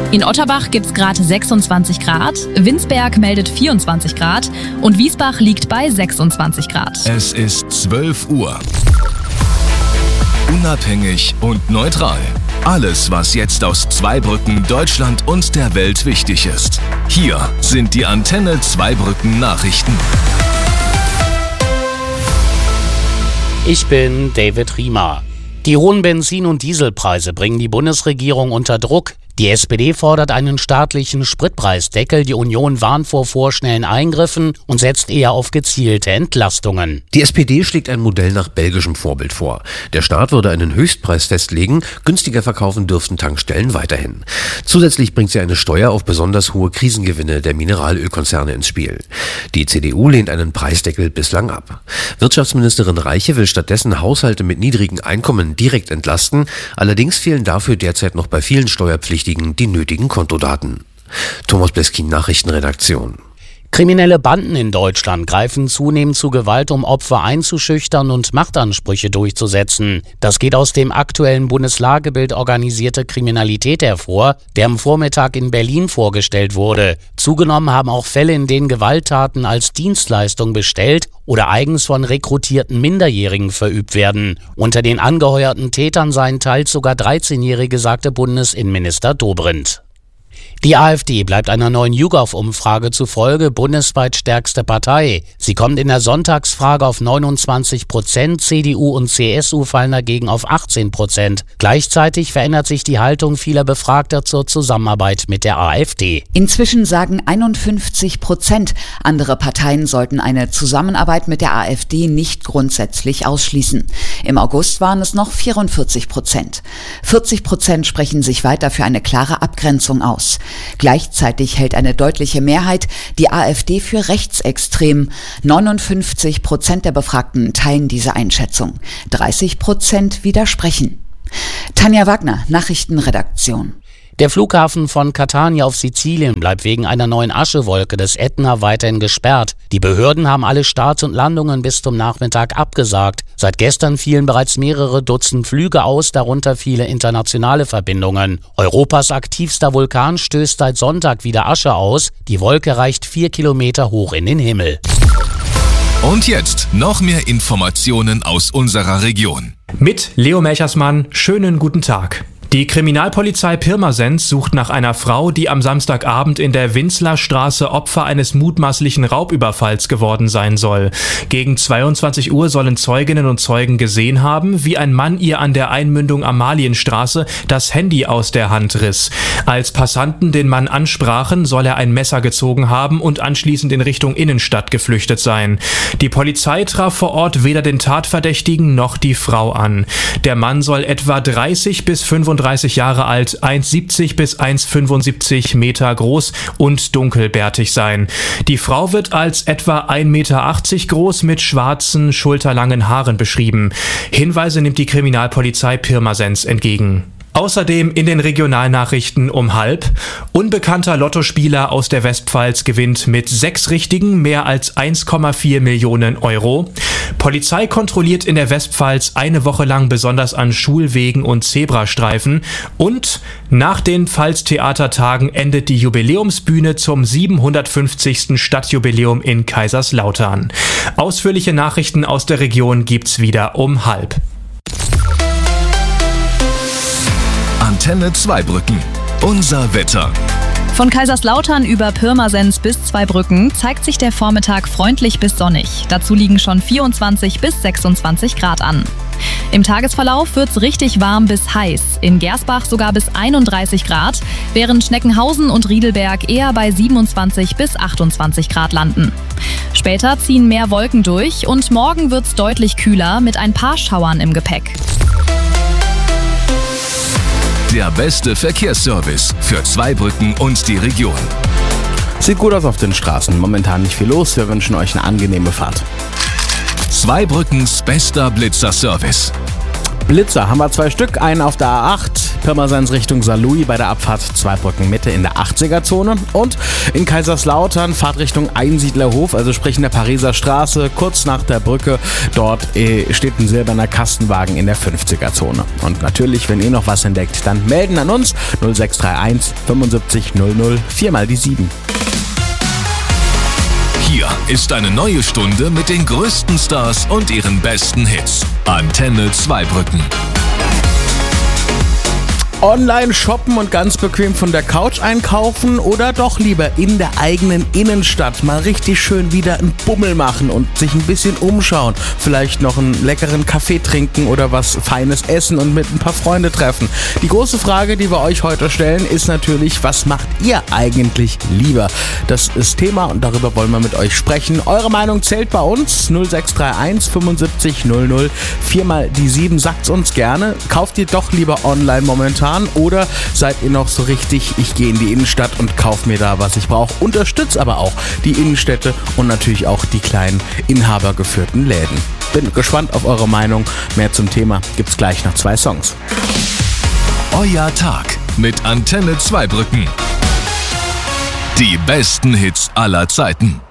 In Otterbach gibt es gerade 26 Grad, Winsberg meldet 24 Grad und Wiesbach liegt bei 26 Grad. Es ist 12 Uhr. Unabhängig und neutral. Alles, was jetzt aus Zweibrücken, Deutschland und der Welt wichtig ist. Hier sind die Antenne Zweibrücken Nachrichten. Ich bin David Riemer. Die hohen Benzin- und Dieselpreise bringen die Bundesregierung unter Druck. Die SPD fordert einen staatlichen Spritpreisdeckel, die Union warnt vor vorschnellen Eingriffen und setzt eher auf gezielte Entlastungen. Die SPD schlägt ein Modell nach belgischem Vorbild vor. Der Staat würde einen Höchstpreis festlegen, günstiger verkaufen dürften Tankstellen weiterhin. Zusätzlich bringt sie eine Steuer auf besonders hohe Krisengewinne der Mineralölkonzerne ins Spiel. Die CDU lehnt einen Preisdeckel bislang ab. Wirtschaftsministerin Reiche will stattdessen Haushalte mit niedrigen Einkommen direkt entlasten, allerdings fehlen dafür derzeit noch bei vielen Steuerpflichtigen die nötigen Kontodaten. Thomas Bleskin, Nachrichtenredaktion. Kriminelle Banden in Deutschland greifen zunehmend zu Gewalt, um Opfer einzuschüchtern und Machtansprüche durchzusetzen. Das geht aus dem aktuellen Bundeslagebild Organisierte Kriminalität hervor, der am Vormittag in Berlin vorgestellt wurde. Zugenommen haben auch Fälle, in denen Gewalttaten als Dienstleistung bestellt oder eigens von rekrutierten Minderjährigen verübt werden. Unter den angeheuerten Tätern seien teils sogar 13-Jährige, sagte Bundesinnenminister Dobrindt. Die AfD bleibt einer neuen YouGov-Umfrage zufolge bundesweit stärkste Partei. Sie kommt in der Sonntagsfrage auf 29%, CDU und CSU fallen dagegen auf 18%. Gleichzeitig verändert sich die Haltung vieler Befragter zur Zusammenarbeit mit der AfD. Inzwischen sagen 51%, andere Parteien sollten eine Zusammenarbeit mit der AfD nicht grundsätzlich ausschließen. Im August waren es noch 44%. 40% sprechen sich weiter für eine klare Abgrenzung aus. Gleichzeitig hält eine deutliche Mehrheit die AfD für rechtsextrem. 59% der Befragten teilen diese Einschätzung. 30% widersprechen. Tanja Wagner, Nachrichtenredaktion. Der Flughafen von Catania auf Sizilien bleibt wegen einer neuen Aschewolke des Ätna weiterhin gesperrt. Die Behörden haben alle Starts und Landungen bis zum Nachmittag abgesagt. Seit gestern fielen bereits mehrere Dutzend Flüge aus, darunter viele internationale Verbindungen. Europas aktivster Vulkan stößt seit Sonntag wieder Asche aus. Die Wolke reicht 4 Kilometer hoch in den Himmel. Und jetzt noch mehr Informationen aus unserer Region. Mit Leo Melchersmann, schönen guten Tag. Die Kriminalpolizei Pirmasens sucht nach einer Frau, die am Samstagabend in der Winzlerstraße Opfer eines mutmaßlichen Raubüberfalls geworden sein soll. Gegen 22 Uhr sollen Zeuginnen und Zeugen gesehen haben, wie ein Mann ihr an der Einmündung Amalienstraße das Handy aus der Hand riss. Als Passanten den Mann ansprachen, soll er ein Messer gezogen haben und anschließend in Richtung Innenstadt geflüchtet sein. Die Polizei traf vor Ort weder den Tatverdächtigen noch die Frau an. Der Mann soll etwa 30 bis 35 Jahre alt, 1,70 bis 1,75 Meter groß und dunkelbärtig sein. Die Frau wird als etwa 1,80 Meter groß mit schwarzen, schulterlangen Haaren beschrieben. Hinweise nimmt die Kriminalpolizei Pirmasens entgegen. Außerdem in den Regionalnachrichten um 12:30. Unbekannter Lottospieler aus der Westpfalz gewinnt mit 6 Richtigen mehr als 1,4 Millionen Euro. Polizei kontrolliert in der Westpfalz eine Woche lang besonders an Schulwegen und Zebrastreifen. Und nach den Pfalztheatertagen endet die Jubiläumsbühne zum 750. Stadtjubiläum in Kaiserslautern. Ausführliche Nachrichten aus der Region gibt's wieder um 12:30. Antenne Zweibrücken. Unser Wetter. Von Kaiserslautern über Pirmasens bis Zweibrücken zeigt sich der Vormittag freundlich bis sonnig. Dazu liegen schon 24 bis 26 Grad an. Im Tagesverlauf wird's richtig warm bis heiß. In Gersbach sogar bis 31 Grad, während Schneckenhausen und Riedelberg eher bei 27 bis 28 Grad landen. Später ziehen mehr Wolken durch und morgen wird's deutlich kühler mit ein paar Schauern im Gepäck. Der beste Verkehrsservice für Zweibrücken und die Region. Sieht gut aus auf den Straßen. Momentan nicht viel los. Wir wünschen euch eine angenehme Fahrt. Zweibrückens bester Blitzer-Service. Blitzer haben wir 2 Stück. Einen auf der A8 Pirmasens Richtung Saarlouis bei der Abfahrt Zweibrücken Mitte in der 80er-Zone und in Kaiserslautern Fahrtrichtung Einsiedlerhof, also sprich in der Pariser Straße, kurz nach der Brücke. Dort steht ein silberner Kastenwagen in der 50er-Zone. Und natürlich, wenn ihr noch was entdeckt, dann melden an uns 0631 75 00 4x7. Hier ist eine neue Stunde mit den größten Stars und ihren besten Hits. Antenne Zweibrücken. Online shoppen und ganz bequem von der Couch einkaufen oder doch lieber in der eigenen Innenstadt mal richtig schön wieder einen Bummel machen und sich ein bisschen umschauen. Vielleicht noch einen leckeren Kaffee trinken oder was Feines essen und mit ein paar Freunde treffen. Die große Frage, die wir euch heute stellen, ist natürlich, was macht ihr eigentlich lieber? Das ist Thema und darüber wollen wir mit euch sprechen. Eure Meinung zählt bei uns 0631 75 00 4x7. Sagt's uns gerne. Kauft ihr doch lieber online momentan? Oder seid ihr noch so richtig, ich gehe in die Innenstadt und kaufe mir da, was ich brauche. Unterstützt aber auch die Innenstädte und natürlich auch die kleinen inhabergeführten Läden. Bin gespannt auf eure Meinung. Mehr zum Thema gibt's gleich nach 2 Songs. Euer Tag mit Antenne Zweibrücken. Die besten Hits aller Zeiten.